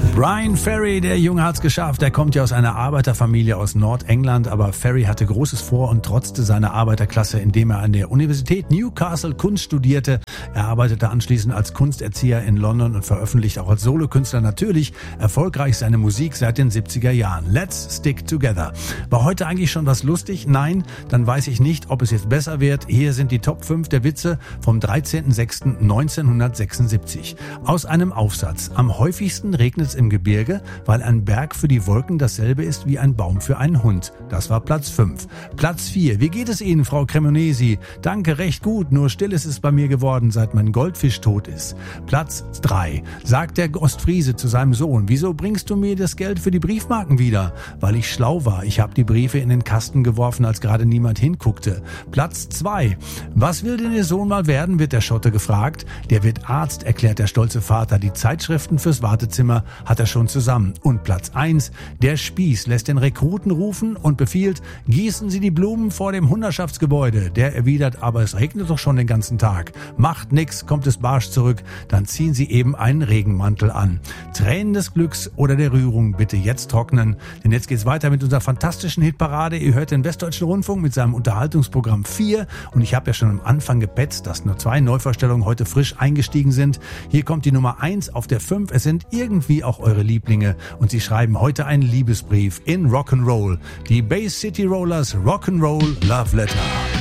Bryan Ferry, der Junge hat's geschafft. Er kommt ja aus einer Arbeiterfamilie aus Nordengland, aber Ferry hatte Großes vor und trotzte seiner Arbeiterklasse, indem er an der Universität Newcastle Kunst studierte. Er arbeitete anschließend als Kunsterzieher in London und veröffentlicht auch als Solokünstler natürlich erfolgreich seine Musik seit den 70er Jahren. Let's Stick Together. War heute eigentlich schon was lustig? Nein, dann weiß ich nicht, ob es jetzt besser wird. Hier sind die Top 5 der Witze vom 13.06.1976. Aus einem Aufsatz. Am häufigsten regnet es im Gebirge, weil ein Berg für die Wolken dasselbe ist wie ein Baum für einen Hund. Das war Platz 5. Platz 4. Wie geht es Ihnen, Frau Cremonesi? Danke, recht gut, nur still ist es bei mir geworden, seit mein Goldfisch tot ist. Platz 3. Sagt der Ostfriese zu seinem Sohn, wieso bringst du mir das Geld für die Briefmarken wieder? Weil ich schlau war. Ich habe die Briefe in den Kasten geworfen, als gerade niemand hinguckte. Platz 2. Was will denn Ihr Sohn mal werden, wird der Schotte gefragt. Der wird Arzt, erklärt der stolze Vater. Die Zeitschriften fürs Wartezimmer hat er schon zusammen. Und Platz 1. Der Spieß lässt den Rekruten rufen und befiehlt, gießen Sie die Blumen vor dem Hundertschaftsgebäude. Der erwidert, aber es regnet doch schon den ganzen Tag. Macht nix, kommt es barsch zurück. Dann ziehen Sie eben einen Regenmantel an. Tränen des Glücks oder der Rührung bitte jetzt trocknen. Denn jetzt geht's weiter mit unserer fantastischen Hitparade. Ihr hört den Westdeutschen Rundfunk mit seinem Unterhaltungsprogramm 4. Und ich habe ja schon am Anfang gepetzt, dass nur 2 Neuvorstellungen heute frisch eingestiegen sind. Hier kommt die Nummer 1 auf der 5. Es sind irgendwie auch eure Lieblinge. Und sie schreiben heute einen Liebesbrief in Rock'n'Roll. Die Bay City Rollers Rock'n'Roll Love Letter.